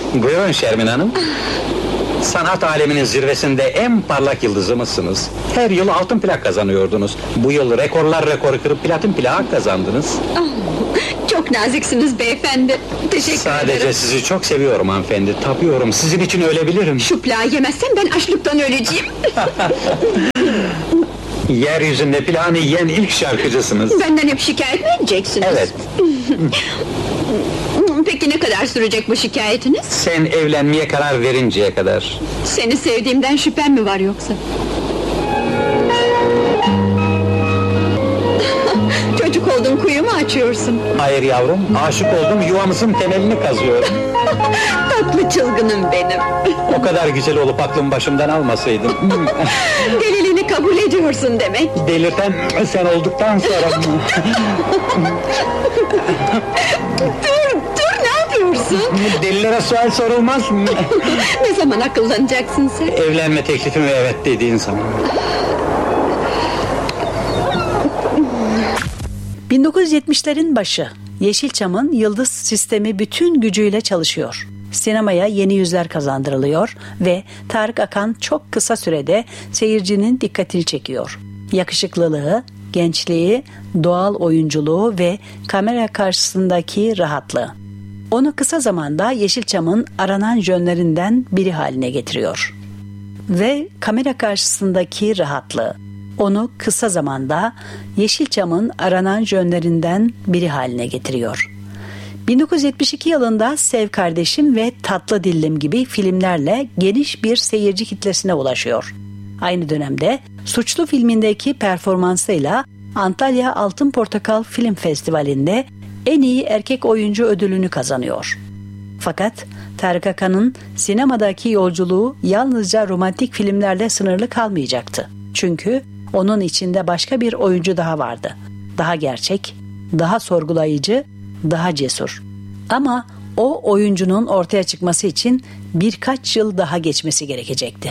Buyurun Şermin Hanım. Sanat aleminin zirvesinde en parlak yıldızımızsınız. Her yıl altın plak kazanıyordunuz. Bu yıl rekorlar kırıp platin plak kazandınız. Çok naziksiniz beyefendi. Teşekkür Sadece ederim. sizi çok seviyorum hanımefendi. Tapıyorum, sizin için ölebilirim. Şu plağı yemezsem ben açlıktan öleceğim. Yeryüzünde plağını yiyen ilk şarkıcısınız. Benden hep şikayet mi edeceksiniz? Evet. Peki ne kadar sürecek bu şikayetiniz? Sen evlenmeye karar verinceye kadar. Seni sevdiğimden şüphem mi var yoksa? Çocuk oldun, kuyu mu açıyorsun? Hayır yavrum, aşık oldum, yuvamızın temelini kazıyorum. Tatlı çılgınım benim. O kadar güzel olup aklım başımdan almasaydım. Deliliğini kabul ediyorsun demek. Delirten sen olduktan sonra. Dur, ne yapıyorsun? Delilere sual sorulmaz. Ne zaman akıllanacaksın sen? Evlenme teklifime evet dediğin zaman. 1970'lerin başı, Yeşilçam'ın yıldız sistemi bütün gücüyle çalışıyor. Sinemaya yeni yüzler kazandırılıyor ve Tarık Akan çok kısa sürede seyircinin dikkatini çekiyor. Yakışıklılığı, gençliği, doğal oyunculuğu ve kamera karşısındaki rahatlığı onu kısa zamanda Yeşilçam'ın aranan jönlerinden biri haline getiriyor. Ve kamera karşısındaki rahatlığı onu kısa zamanda Yeşilçam'ın aranan jönlerinden biri haline getiriyor. 1972 yılında Sev Kardeşim ve Tatlı Dillim gibi filmlerle geniş bir seyirci kitlesine ulaşıyor. Aynı dönemde Suçlu filmindeki performansıyla Antalya Altın Portakal Film Festivali'nde en iyi erkek oyuncu ödülünü kazanıyor. Fakat Tarık Akan'ın sinemadaki yolculuğu yalnızca romantik filmlerle sınırlı kalmayacaktı. Çünkü onun içinde başka bir oyuncu daha vardı. Daha gerçek, daha sorgulayıcı, daha cesur. Ama o oyuncunun ortaya çıkması için birkaç yıl daha geçmesi gerekecekti.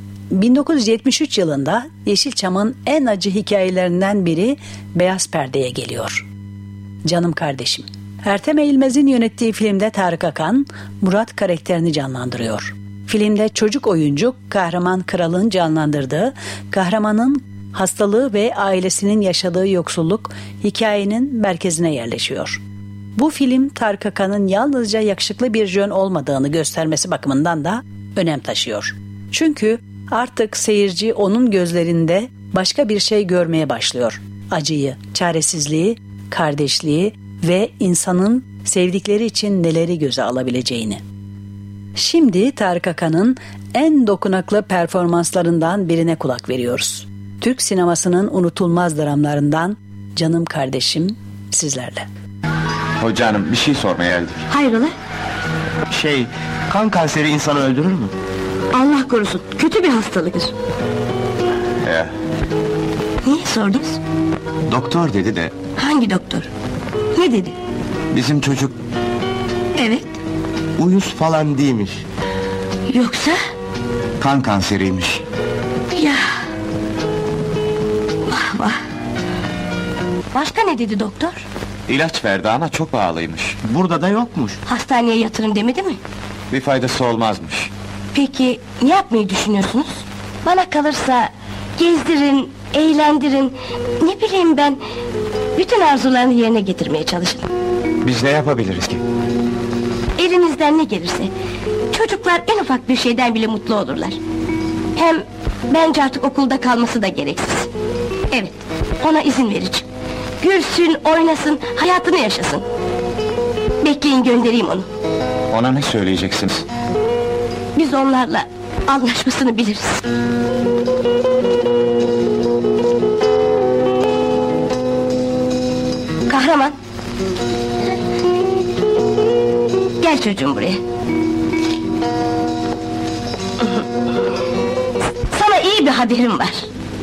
1973 yılında Yeşilçam'ın en acı hikayelerinden biri Beyaz Perde'ye geliyor. Canım Kardeşim. Ertem Eğilmez'in yönettiği filmde Tarık Akan, Murat karakterini canlandırıyor. Filmde çocuk oyuncu Kahraman Kral'ın canlandırdığı, kahramanın hastalığı ve ailesinin yaşadığı yoksulluk hikayenin merkezine yerleşiyor. Bu film Tarık Akan'ın yalnızca yakışıklı bir jön olmadığını göstermesi bakımından da önem taşıyor. Çünkü artık seyirci onun gözlerinde başka bir şey görmeye başlıyor. Acıyı, çaresizliği, kardeşliği ve insanın sevdikleri için neleri göze alabileceğini. Şimdi Tarık Akan'ın en dokunaklı performanslarından birine kulak veriyoruz. Türk sinemasının unutulmaz dramlarından Canım Kardeşim sizlerle. Hoca hanım bir şey sormaya geldik. Hayrola? Kan kanseri insanı öldürür mü? Allah korusun, kötü bir hastalıktır. Ya, Niye sordunuz? doktor dedi de Hangi doktor? Ne dedi? bizim çocuk Evet. uyuz falan değilmiş. Yoksa? Kan kanseriymiş. Ya. Vah vah. Başka ne dedi doktor? İlaç verdi ama çok pahalıymış. Burada da yokmuş. Hastaneye yatırın demedi mi? Bir faydası olmazmış. Peki ne yapmayı düşünüyorsunuz? Bana kalırsa gezdirin, eğlendirin, ne bileyim ben, bütün arzularını yerine getirmeye çalışın. Biz ne yapabiliriz ki? Elinizden ne gelirse. Çocuklar en ufak bir şeyden bile mutlu olurlar. Hem bence artık okulda kalması da gereksiz. Evet, ona izin vereceğim. Gülsün, oynasın, hayatını yaşasın. Bekleyin, göndereyim onu. Ona ne söyleyeceksiniz? Biz onlarla anlaşmasını biliriz. Kahraman. Gel çocuğum buraya. Sana iyi bir haberim var.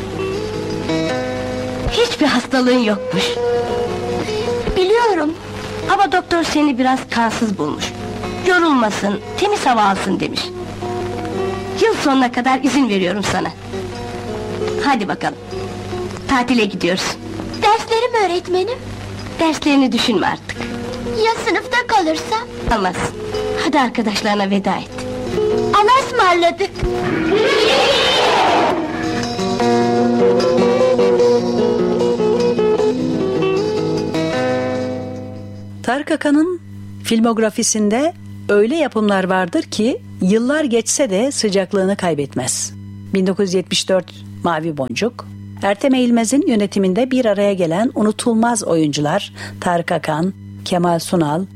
Hiçbir hastalığın yokmuş. Biliyorum. Ama doktor seni biraz kansız bulmuş. Yorulmasın, temiz hava alsın demiş. Yıl sonuna kadar izin veriyorum sana. Hadi bakalım. Tatile gidiyoruz. Derslerim öğretmenim. Derslerini düşünme artık. Ya sınıfta kalırsam? Olmaz. Hadi arkadaşlarına veda et. Allah'a ısmarladık. Tarık Akan'ın filmografisinde öyle yapımlar vardır ki yıllar geçse de sıcaklığını kaybetmez. 1974 Mavi Boncuk, Ertem Eğilmez'in yönetiminde bir araya gelen unutulmaz oyuncular Tarık Akan, Kemal Sunal,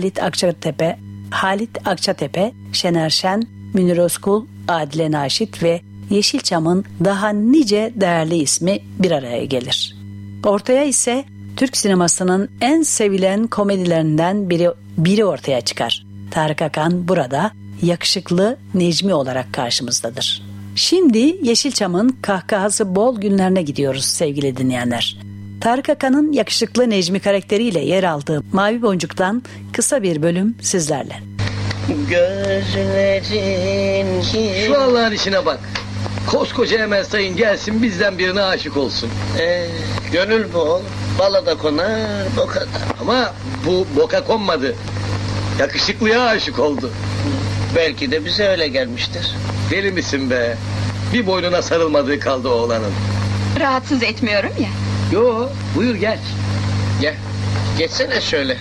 Halit Akçatepe, Şener Şen, Münir Özkul, Adile Naşit ve Yeşilçam'ın daha nice değerli ismi bir araya gelir. Ortaya ise Türk sinemasının en sevilen komedilerinden biri ortaya çıkar. Tarık Akan burada yakışıklı Necmi olarak karşımızdadır. Şimdi Yeşilçam'ın kahkahası bol günlerine gidiyoruz sevgili dinleyenler. Tarık Akan'ın yakışıklı Necmi karakteriyle yer aldığı Mavi Boncuk'tan kısa bir bölüm sizlerle. Gözlerin Şu Allah'ın işine bak. Koskoca Emel Sayın gelsin bizden birine aşık olsun. gönül bol, balada konar, bokada. Ama bu boka konmadı. Yakışıklıya aşık oldu. Belki de bize öyle gelmiştir. Deli misin be? Bir boynuna sarılmadığı kaldı oğlanın. Rahatsız etmiyorum ya. Yo, buyur gel. Gel, geçsene şöyle.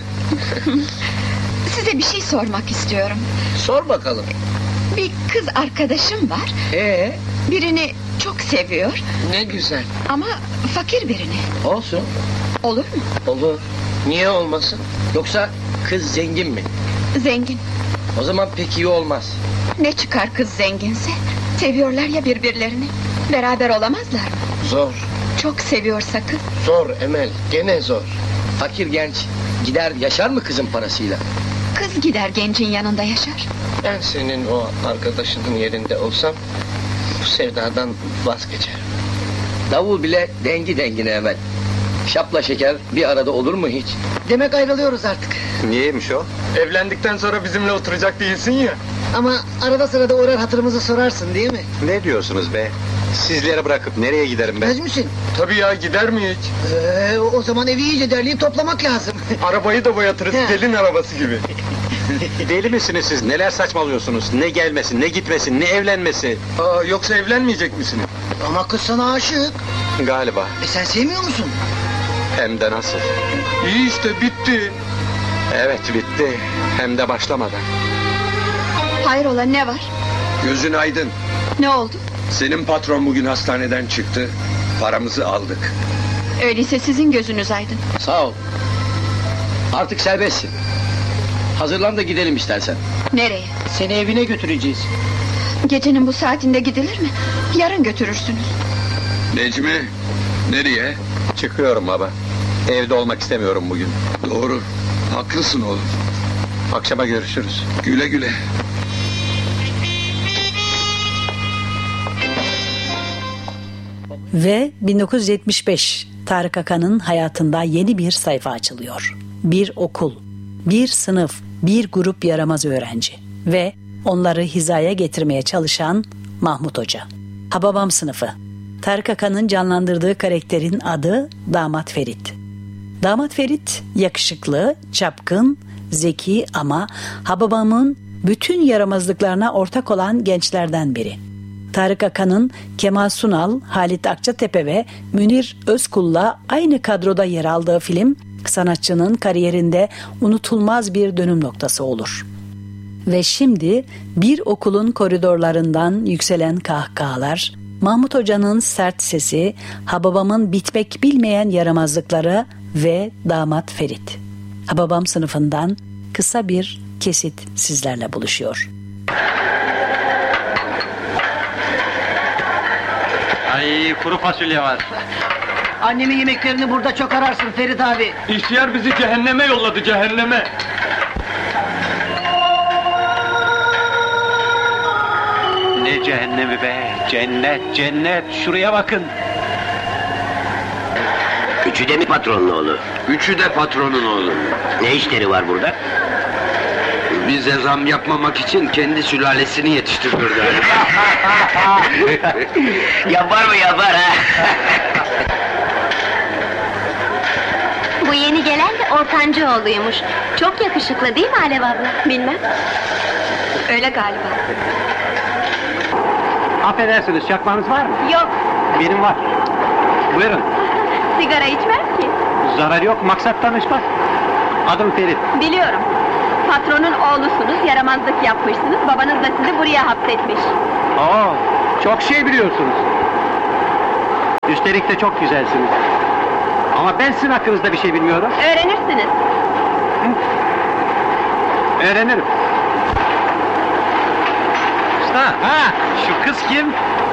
Size bir şey sormak istiyorum. Sor bakalım. Bir kız arkadaşım var. Birini çok seviyor Ne güzel. ama fakir birini. Olsun. Olur mu? Olur. Niye olmasın? Yoksa kız zengin mi? Zengin. O zaman pek iyi olmaz. Ne çıkar kız zenginse? Seviyorlar ya birbirlerini. Beraber olamazlar mı? Zor. Çok seviyorsa kız. Zor Emel, gene zor. Fakir genç gider yaşar mı kızın parasıyla? Kız gider gencin yanında yaşar. Ben senin o arkadaşının yerinde olsam bu sevdadan vazgeçerim. Davul bile dengi dengine Emel. Şapla şeker bir arada olur mu hiç? Demek ayrılıyoruz artık. Niyeymiş o? Evlendikten sonra bizimle oturacak değilsin ya. Ama arada sırada uğrar hatırımızı sorarsın değil mi? Ne diyorsunuz be? Sizleri bırakıp nereye giderim ben? Bilmez misin? Tabii ya, gider mi hiç? O zaman evi iyice derleyip toplamak lazım. Arabayı da boyatırız, He. gelin arabası gibi. Deli misiniz siz? Neler saçmalıyorsunuz? Ne gelmesi, ne gitmesi, ne evlenmesi? Yoksa evlenmeyecek misin? Ama kız sana aşık. Galiba. Sen sevmiyor musun? Hem de nasıl? İyi işte, bitti. Evet bitti. Hem de başlamadan. Hayrola ne var? Gözün aydın. Ne oldu? Senin patron bugün hastaneden çıktı. Paramızı aldık. Öyleyse sizin gözünüz aydın. Sağ ol. Artık serbestsin. Hazırlan da gidelim istersen. Nereye? Seni evine götüreceğiz. Gecenin bu saatinde gidilir mi? Yarın götürürsünüz. Necmi, nereye? Çıkıyorum baba. Evde olmak istemiyorum bugün. Doğru, haklısın oğlum. Akşama görüşürüz. Güle güle. Ve 1975 Tarık Akan'ın hayatında yeni bir sayfa açılıyor. Bir okul, bir sınıf, bir grup yaramaz öğrenci ve onları hizaya getirmeye çalışan Mahmut Hoca. Hababam sınıfı. Tarık Akan'ın canlandırdığı karakterin adı Damat Ferit. Damat Ferit yakışıklı, çapkın, zeki ama Hababam'ın bütün yaramazlıklarına ortak olan gençlerden biri. Tarık Akan'ın Kemal Sunal, Halit Akçatepe ve Münir Özkul'la aynı kadroda yer aldığı film, sanatçının kariyerinde unutulmaz bir dönüm noktası olur. Ve şimdi bir okulun koridorlarından yükselen kahkahalar, Mahmut Hoca'nın sert sesi, Hababam'ın bitmek bilmeyen yaramazlıkları ve Damat Ferit. Hababam sınıfından kısa bir kesit sizlerle buluşuyor. Ay, kuru fasulye var. Annemin yemeklerini burada çok ararsın Ferit abi. İhtiyar bizi cehenneme yolladı, cehenneme. Ne cehennemi be, cennet, cennet, şuraya bakın. Üçü de mi patronun oğlu? Üçü de patronun oğlu. Ne işleri var burada? Bize zam yapmamak için kendi sülalesini yetiştirdiler. Yapar mı yapar ha? Bu yeni gelen de ortancı oğluymuş. Çok yakışıklı değil mi Alev abla? Bilmem. Öyle galiba. Affedersiniz, çakmağınız var mı? Yok, Benim var. Buyurun. sigara içmez ki. Zarar yok, maksat tanışmak. Adım Ferit. Biliyorum. Patronun oğlusunuz, yaramazlık yapmışsınız, babanız da sizi buraya hapsetmiş. Oo, çok şey biliyorsunuz. Üstelik de çok güzelsiniz. Ama ben sizin hakkınızda bir şey bilmiyorum. Öğrenirsiniz. Öğrenirim. Usta, şu kız kim?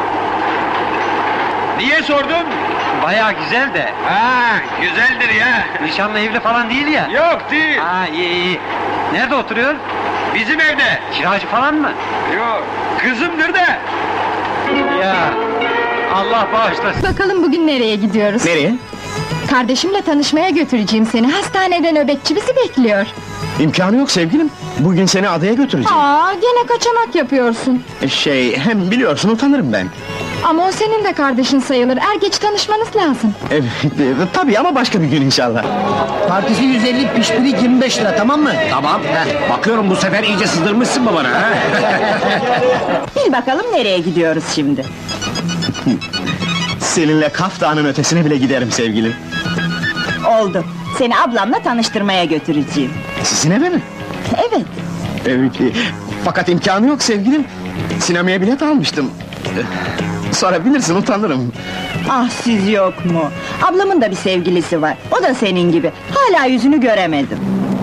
Niye sordun? Bayağı güzel de. Güzeldir ya. Nişanlı evli falan değil ya. Yok değil. İyi. Nerede oturuyor? Bizim evde. Kiracı falan mı? Yok. Kızımdır da. Ya, Allah bağışlasın. Bakalım bugün nereye gidiyoruz? Nereye? Kardeşimle tanışmaya götüreceğim seni. Hastanede nöbetçi bizi bekliyor. İmkanı yok sevgilim. Bugün seni adaya götüreceğim. Gene kaçamak yapıyorsun. Hem biliyorsun utanırım ben. Ama o senin de kardeşin sayılır. Geç tanışmanız lazım. Evet, tabii ama başka bir gün inşallah. Partisi 150, pişpiri 25 lira, tamam mı? Tamam. Bakıyorum bu sefer iyice sızdırmışsın babana. Bil bakalım nereye gidiyoruz şimdi? Seninle Kaf Dağı'nın ötesine bile giderim sevgilim. Oldu. Seni ablamla tanıştırmaya götüreceğim. Sizin eve mi? Evet. Evet. Fakat imkanı yok sevgilim. Sinemaya bilet almıştım. Sonra bilirsin utanırım. Siz yok mu? Ablamın da bir sevgilisi var. O da senin gibi. Hala yüzünü göremedim.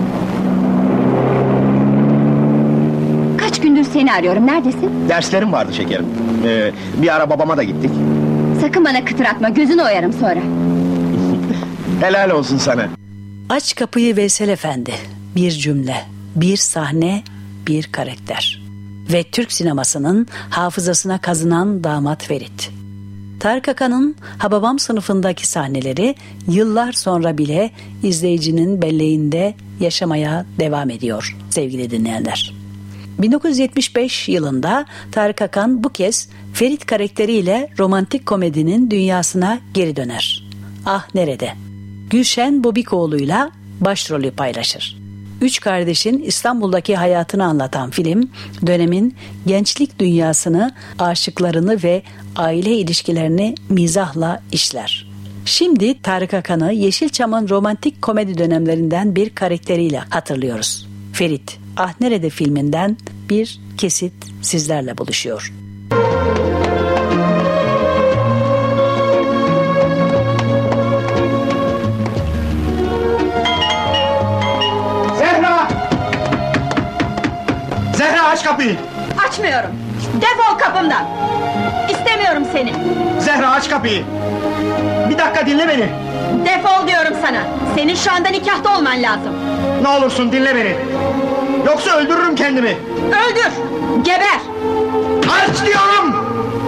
Kaç gündür seni arıyorum. Neredesin? Derslerim vardı şekerim. Bir ara babama da gittik. Sakın bana kıtır atma. Gözünü oyarım sonra. Helal olsun sana. Aç kapıyı Veysel Efendi. Bir cümle, bir sahne, bir karakter. Ve Türk sinemasının hafızasına kazınan damat Ferit. Tarık Akan'ın Hababam sınıfındaki sahneleri yıllar sonra bile izleyicinin belleğinde yaşamaya devam ediyor sevgili dinleyenler. 1975 yılında Tarık Akan bu kez Ferit karakteriyle romantik komedinin dünyasına geri döner. Ah nerede? Gülşen Bobikoğlu'yla başrolü paylaşır. Üç kardeşin İstanbul'daki hayatını anlatan film, dönemin gençlik dünyasını, aşıklarını ve aile ilişkilerini mizahla işler. Şimdi Tarık Akan'ı Yeşilçam'ın romantik komedi dönemlerinden bir karakteriyle hatırlıyoruz. Ferit, Ah Nerede filminden bir kesit sizlerle buluşuyor. Zehra aç kapıyı! Açmıyorum! Defol kapımdan! İstemiyorum seni! Zehra aç kapıyı! Bir dakika dinle beni! Defol diyorum sana! Senin şu anda nikahta olman lazım! Ne olursun dinle beni! Yoksa öldürürüm kendimi! Öldür! Geber! Aç diyorum!